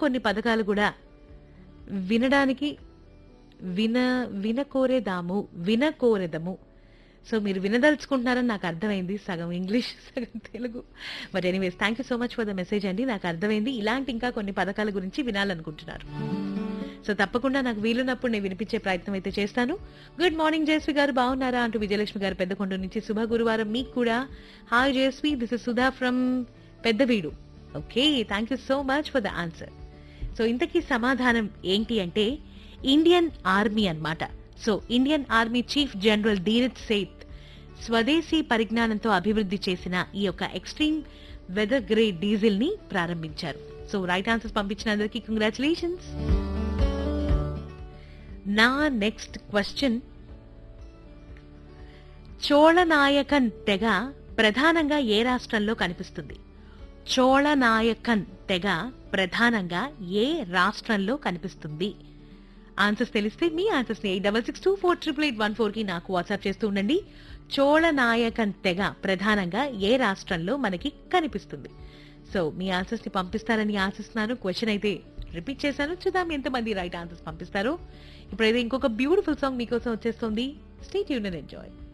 కొన్ని పథకాలు కూడా వినడానికి విన వినకోరెదము. సో మీరు వినదలుచుకుంటున్నారని నాకు అర్థమైంది. సగం ఇంగ్లీష్ సగం Telugu. But anyways thank you so much for the message అండి. నాకు అర్థమైంది. ఇలాంటి ఇంకా కొన్ని పథకాల గురించి వినాలనుకుంటున్నారు. సో తప్పకుండా నాకు వీలున్నప్పుడు నేను వినిపించే ప్రయత్నం అయితే చేస్తాను. గుడ్ మార్నింగ్ జయశ్రీ గారు, బాగున్నారా అంటూ విజయలక్ష్మి గారు పెద్దకొండ నుంచి శుభ గురువారం మీకు కూడా. Hi Jayashree, this is Sudha from Peddaveedu. Okay, thank you so much for the answer. So ఇంతకీ సమాధానం ఏంటి అంటే ఇండియన్ ఆర్మీ అన్నమాట. So Indian army chief general Dheeraj Seth స్వదేశీ పరిజ్ఞానంతో అభివృద్ధి చేసిన ఈ యొక్క ఎక్స్ట్రీమ్ వెదర్ గ్రేడ్ డీజిల్ ని ప్రారంభించారు. సో రైట్ ఆన్సర్స్ పంపించిన అందరికీ కంగ్రాచులేషన్స్. నా నెక్స్ట్ క్వశ్చన్, చోళనాయకన్ తెగ ప్రధానంగా ఏ రాష్ట్రంలో కనిపిస్తుంది? చోళనాయకన్ తెగ ప్రధానంగా ఏ రాష్ట్రంలో కనిపిస్తుంది? ఆన్సర్స్ తెలిస్తే మీ ఆన్సర్స్ ని 8662488814 కి నాకు వాట్సాప్ చేస్తూ ఉండండి. చోళనాయకన్ తెగ ప్రధానంగా ఏ రాష్ట్రంలో మనకి కనిపిస్తుంది? సో మీ ఆన్సర్స్ ని పంపిస్తారని ఆశిస్తున్నాను. క్వశ్చన్ అయితే రిపీట్ చేశాను, చూద్దాం ఎంతమంది రైట్ ఆన్సర్స్ పంపిస్తారో. ఇప్పుడైతే ఇంకొక బ్యూటిఫుల్ సాంగ్ మీకోసం వచ్చేస్తుంది. Stay tuned and enjoy.